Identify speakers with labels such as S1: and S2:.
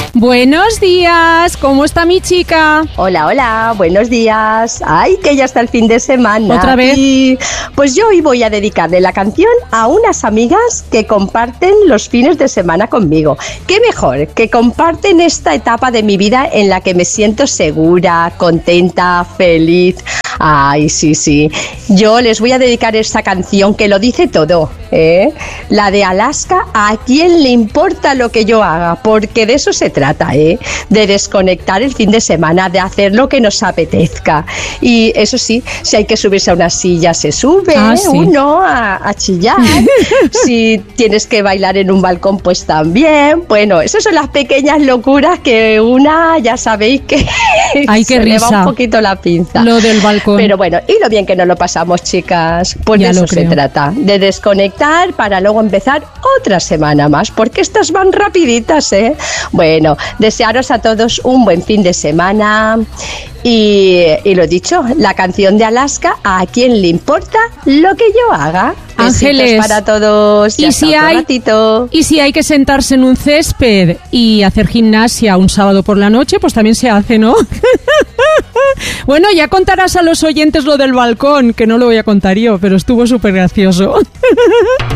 S1: Buenos días, ¿cómo está mi chica?
S2: Hola, buenos días. Ay, que ya está el fin de semana.
S1: ¿Otra vez?
S2: Y pues yo hoy voy a dedicarle la canción a unas amigas que comparten los fines de semana conmigo. Qué mejor, que comparten esta etapa de mi vida en la que me siento segura, contenta, feliz. Ay, sí. Yo les voy a dedicar esta canción que lo dice todo, ¿eh? La de Alaska, ¿a quién le importa lo que yo haga? Porque de eso se trata, ¿eh? De desconectar el fin de semana, de hacer lo que nos apetezca. Y eso sí, si hay que subirse a una silla, se sube,
S1: sí.
S2: uno a chillar. Si tienes que bailar en un balcón, pues también. Bueno, esas son las pequeñas locuras que una, ya sabéis que
S1: Ay, qué
S2: se le
S1: risa.
S2: va un poquito la pinza.
S1: Lo del balcón.
S2: Pero bueno, y lo bien que nos lo pasamos, chicas. Pues
S1: Ya
S2: de
S1: lo
S2: eso se
S1: creo.
S2: trata, de desconectar para luego empezar otra semana más, porque estas van rapiditas, ¿eh? Bueno, desearos a todos un buen fin de semana y lo dicho, la canción de Alaska, ¿a quién le importa lo que yo haga?
S1: Ángeles,
S2: besitos para todos.
S1: y si hay
S2: ratito.
S1: Y si hay que sentarse en un césped y hacer gimnasia un sábado por la noche, pues también se hace, ¿no? Bueno, ya contarás a los oyentes lo del balcón, que no lo voy a contar yo, pero estuvo súper gracioso.